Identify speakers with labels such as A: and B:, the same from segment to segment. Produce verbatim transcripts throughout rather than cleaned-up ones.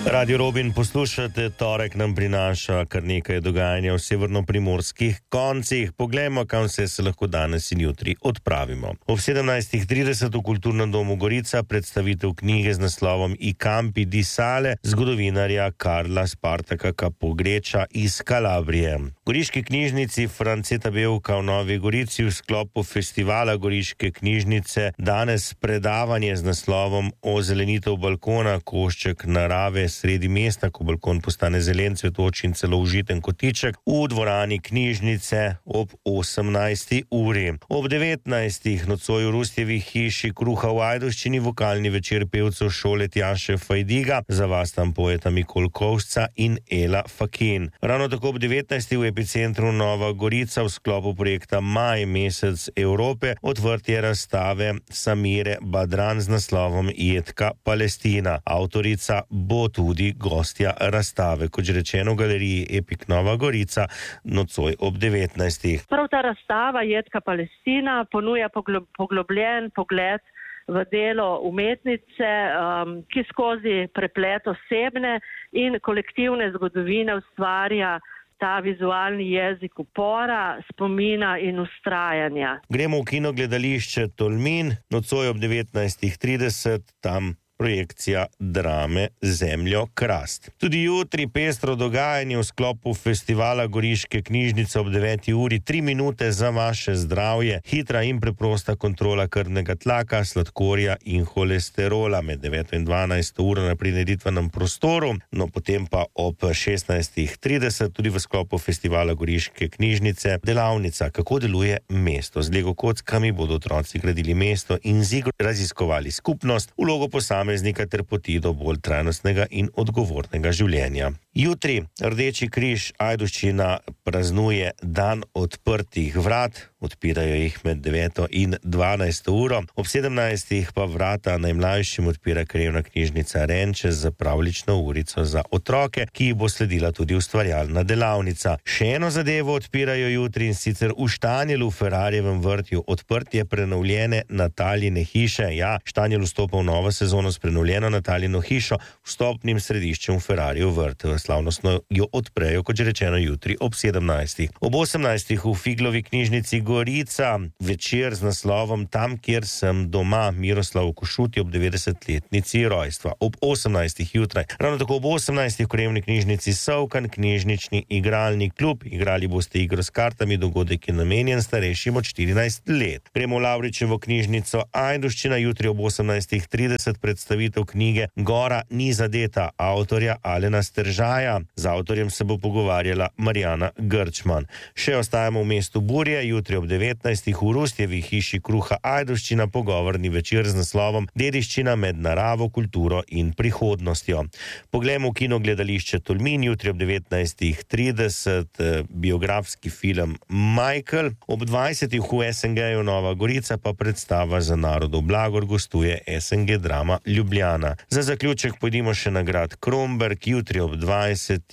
A: Radio Robin poslušate, torek nam prinaša kar nekaj dogajanja v severnoprimorskih koncih. Poglejmo, kam vse se lahko danes in jutri odpravimo. Ob sedemnajstih trideset v Kulturnem domu Gorica predstavitev knjige z naslovom I campi di sale zgodovinarja Karla Spartaka Pogreča iz Kalabrije. V Goriški knjižnici Franceta Bevka v Novi Gorici v sklopu festivala Goriške knjižnice danes predavanje z naslovom Ozelenitev balkona, košček narave sredi mesta, ko balkon postane zelen, cvetoč in celo užiten kotiček, v dvorani knjižnice ob osemnajsti uri. Ob devetnajstih nocoj v Rustjevi hiši Kruha v Ajdovščini vokalni večer pevcev šole Tjaše Fajdiga, za vas tam pojeta Mikol Kovšca in Ela Fakin. Ravno tako ob devetnajstih v epicentru Nova Gorica v sklopu projekta Maj, mesec Evrope, odvrtje razstave Samire Badran z naslovom Jedka Palestina. Avtorica bo tudi gostja razstave, kot že rečeno v galeriji Epik Nova Gorica, nocoj ob devetnajstih.
B: Prav ta razstava Jedka Palestina ponuja poglo- poglobljen pogled v delo umetnice, um, ki skozi preplet osebne in kolektivne zgodovine ustvarja ta vizualni jezik upora, spomina in ustrajanja.
A: Gremo v kino gledališče Tolmin, nocoj ob devetnajstih trideset, tam projekcija drame Zemljo krast. Tudi jutri pestro dogajanje v sklopu festivala Goriške knjižnice ob deveti uri, tri minute za vaše zdravje, hitra in preprosta kontrola krvnega tlaka, sladkorja in holesterola med deveto in dvanajsto uro na prireditvenem prostoru, no potem pa ob šestnajstih trideset tudi v sklopu festivala Goriške knjižnice delavnica Kako deluje mesto. Z Lego kockami bodo otroci gradili mesto in z igro raziskovali skupnost, vlogo posameznika ter poti do bolj trajnostnega in odgovornega življenja. Jutri Rdeči križ Ajdovščina praznuje dan odprtih vrat, odpirajo jih med deveto in dvanajsto uro. Ob sedemnajstih pa vrata najmlajšim odpira krajevna knjižnica Renče z pravljično urico za otroke, ki bo sledila tudi ustvarjalna delavnica. Še eno zadevo odpirajo jutri, in sicer v Štanjelu v Ferrarjevem vrtju odprtje prenovljene Natalijine hiše. Ja, Štanjel vstopa v novo sezono s prenovljeno Natalijino hišo, vstopnim središčem v Ferrarjev vrt. Slavnostno jo odprejo, kot že rečeno, jutri ob sedemnajstih. Ob osemnajstih v Figlovi knjižnici Gorica večer z naslovom Tam, kjer sem doma, Miroslav Košuti ob devetdesetletnici rojstva. Ob osemnajstih jutraj. Ravno tako ob osemnajstih v krajevni knjižnici Sovkan, knjižnični igralni klub. Igrali boste igro s kartami, dogodek je namenjen starejšim od štirinajst let. Gremo v Lavričevo knjižnico Ajdovščina, jutri ob osemnajstih trideset predstavitev knjige Gora ni zadeta, avtorja Alena Steržaja. Z avtorjem se bo pogovarjala Marjana Grčman. Še ostajamo v mestu Burje, jutri ob devetnajstih v Rustjevi hiši Kruha Ajdovščina pogovorni večer z naslovom Dediščina med naravo, kulturo in prihodnostjo. Poglejmo v kino gledališče Tolmin, jutri ob devetnajstih trideset biografski film Michael. Ob dvajsetih v es en geju Nova Gorica pa predstava Za narodov blagor gostuje es en ge Drama Ljubljana. Za zaključek pojdimo še na grad Kromberk, jutri ob dvajsetih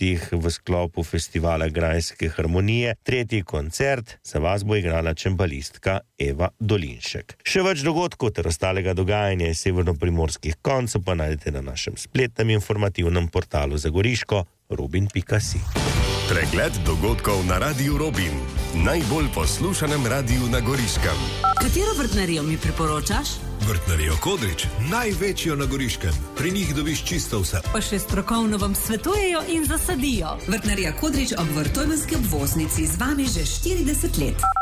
A: v sklopu festivala Grajske harmonije, tretji koncert, za vas bo igrala čembalistka Eva Dolinšek. Še več dogodkov ter ostalega dogajanja iz severnoprimorskih koncev pa najdete na našem spletnem informativnem portalu za Goriško robin pika si.
C: Pregled dogodkov na Radiu Robin, najbolj poslušanem radiju na Goriškem.
D: Katero vrtnarijo mi priporočaš?
E: Vrtnarijo Kodrič, največjo na Goriškem. Pri njih dobiš čisto vse.
D: Pa še strokovno vam svetujejo in zasadijo.
F: Vrtnarija Kodrič ob Vrtojmenski obvoznici z vami že štirideset let.